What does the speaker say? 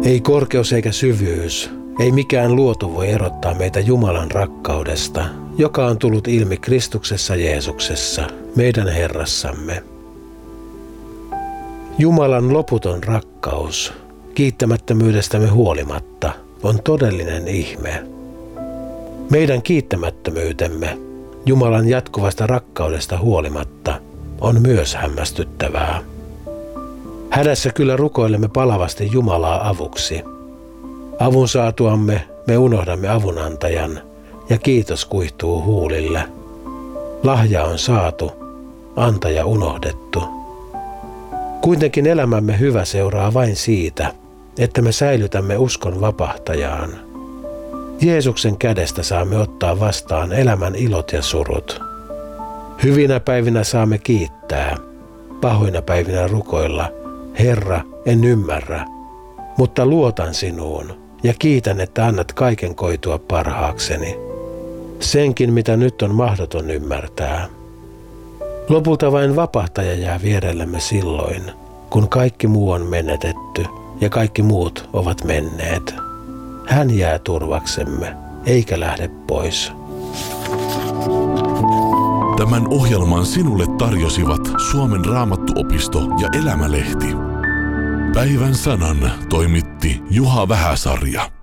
Ei korkeus eikä syvyys, ei mikään luotu voi erottaa meitä Jumalan rakkaudesta, joka on tullut ilmi Kristuksessa Jeesuksessa, meidän Herrassamme. Jumalan loputon rakkaus, kiittämättömyydestämme huolimatta, on todellinen ihme. Meidän kiittämättömyytemme, Jumalan jatkuvasta rakkaudesta huolimatta, on myös hämmästyttävää. Hädässä kyllä rukoilemme palavasti Jumalaa avuksi. Avun saatuamme me unohdamme avunantajan ja kiitos kuihtuu huulille. Lahja on saatu, antaja unohdettu. Kuitenkin elämämme hyvä seuraa vain siitä, että me säilytämme uskon vapahtajaan. Jeesuksen kädestä saamme ottaa vastaan elämän ilot ja surut. Hyvinä päivinä saamme kiittää, pahoina päivinä rukoilla, Herra, en ymmärrä, mutta luotan sinuun ja kiitän, että annat kaiken koitua parhaakseni. Senkin, mitä nyt on mahdoton ymmärtää. Lopulta vain vapahtaja jää vierellemme silloin, kun kaikki muu on menetetty ja kaikki muut ovat menneet. Hän jää turvaksemme, eikä lähde pois. Tämän ohjelman sinulle tarjosivat Suomen Raamattuopisto ja Elämälehti. Päivän sanan toimitti Juha Vähäsarja.